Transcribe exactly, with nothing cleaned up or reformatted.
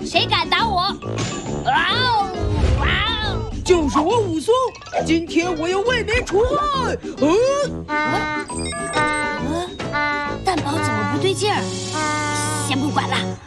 谁敢打我？哇哦哇哦！ 就是我武松，今天我要为民除害。嗯， 嗯，蛋宝怎么不对劲儿？先不管了。